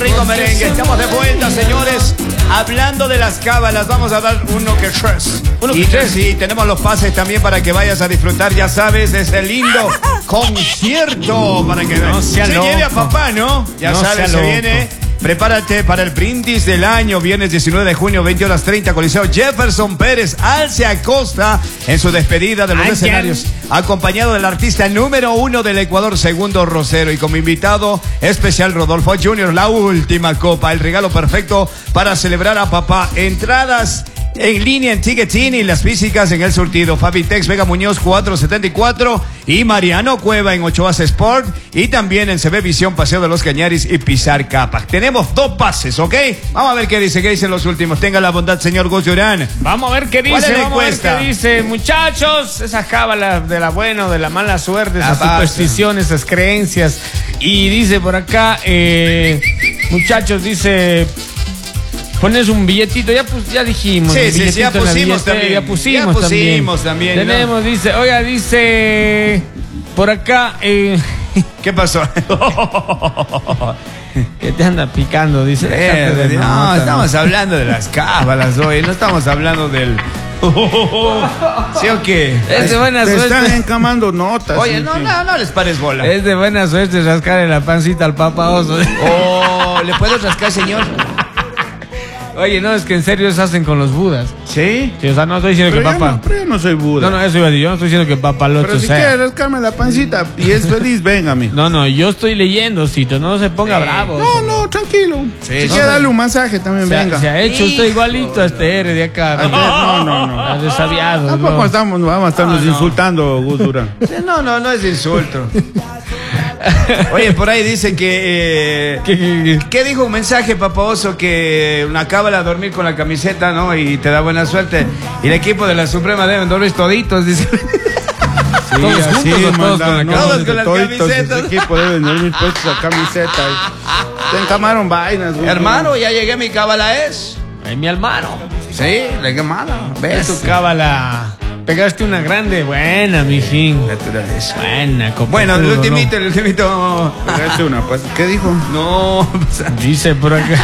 rico merengue. Estamos de vuelta, señores. Hablando de las cábalas, vamos a dar uno que tres. Sí, tenemos los pases también para que vayas a disfrutar, ya sabes, de ese lindo concierto. Para que no se lleve a papá, ¿no? Ya no sabes, se viene. Prepárate para el brindis del año, viernes 19 de junio, 20:30, Coliseo Jefferson Pérez, Alce Acosta, en su despedida de los escenarios, acompañado del artista número 1 del Ecuador, Segundo Rosero, y como invitado especial Rodolfo Jr., la última copa, el regalo perfecto para celebrar a papá. Entradas en línea en Ticketing y las físicas en El Surtido. Fabitex Vega Muñoz 474 y Mariano Cueva en Ochoas Sport, y también en CB Visión, Paseo de los Cañaris y Pizar Capac. Tenemos 2 pases, ¿ok? Vamos a ver qué dicen los últimos. Tenga la bondad, señor Gus Durán. Vamos a ver qué dice. ¿Cuál es la vamos encuesta? A ver qué dice. Muchachos, esas cábalas de la buena o de la mala suerte, esas supersticiones, esas creencias. Y dice por acá, muchachos, dice... Pones un billetito, ya dijimos. Sí, ya pusimos también. Ya pusimos también. Tenemos, ¿no? dice, por acá, ¿qué pasó? Que te anda picando, dice. No, estamos hablando de las cábalas hoy, no estamos hablando del... ¿Sí o qué? Es de buena suerte. Te están encamando notas. Oye, no les pares bola. Es de buena suerte rascarle la pancita al Papa Oso. Oh, ¿le puedo rascar, señor? Oye, no, es que en serio eso hacen con los budas. ¿Sí? Sí, o sea, no estoy diciendo pero que papá... Pero yo no soy Buda. No, eso iba a decir, yo no estoy diciendo que papá lo pero si sea. quiere rascarme la pancita y es feliz, venga, mi. No, yo estoy leyendo, Cito, no se ponga bravo. No, tranquilo. Sí, si quiere darle un masaje también, venga. Se ha hecho usted igualito a este R de acá. No. Desaviado. Tampoco vamos a estarnos insultando, Gus Durán. No es insulto. Oye, por ahí dicen que... ¿Qué dijo un mensaje, Papa Oso? Que una cábala a dormir con la camiseta, ¿no? Y te da buena suerte. Y el equipo de la Suprema deben dormir toditos, dice. Sí, todos así, juntos, todos con las camisetas. Este equipo deben dormir puestos la camiseta. Te encamaron vainas, Gus. Hermano, ya llegué, mi cábala es... Ay, mi hermano. Sí, la cábala. ¿Ves? Tu cábala... Pegaste una grande, buena, mijín. Naturaleza. Buena, bueno, el ultimito. Pegaste una, pues. ¿Qué dijo? No. Dice por acá.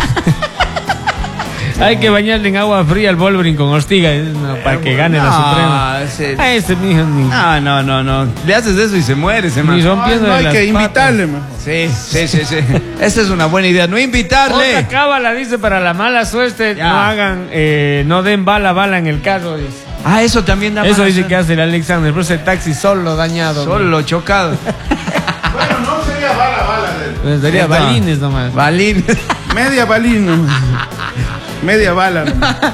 Hay que bañarle en agua fría al Wolverine con Ortiga para que gane la Suprema. Sí. A ese mijo ni. No. Le haces eso y se muere ese man. No hay que invitarle, man. Sí. Esta es una buena idea, no invitarle. Otra cábala dice para la mala suerte, ya. no hagan, no den bala en el carro, dice. Eso también da Eso dice que hace el Alexander, pero ese taxi solo dañado. Solo chocado. Bueno, no sería bala. Sería balines nomás. Balines. Media balina. Media bala.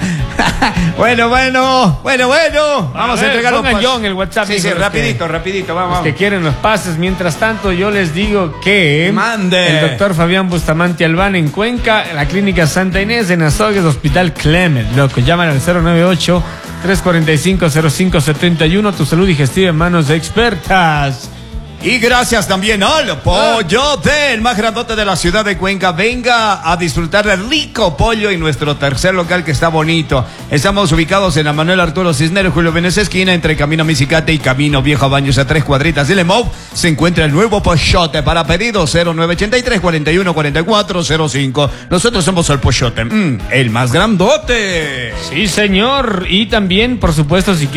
Bueno. Vamos a entregar los pases. John el WhatsApp. Sí, rapidito, vamos. Que quieren los pases. Mientras tanto, yo les digo que... Mande. El doctor Fabián Bustamante Albán en Cuenca, la Clínica Santa Inés en Azogues, Hospital Clement. Loco, llaman al 098-345-0571. Tu salud digestiva en manos de expertas. Y gracias también al Pollo del más grandote de la ciudad de Cuenca. Venga a disfrutar del rico pollo en nuestro tercer local que está bonito. Estamos ubicados en la Manuel Arturo Cisneros, Julio Venecia, esquina entre Camino Misicate y Camino Viejo Baños, a 3 cuadritas de Lemov. Se encuentra el nuevo Pollote. Para pedidos 0983-414405. Nosotros somos el Pollote, el más grandote. Sí, señor. Y también, por supuesto, si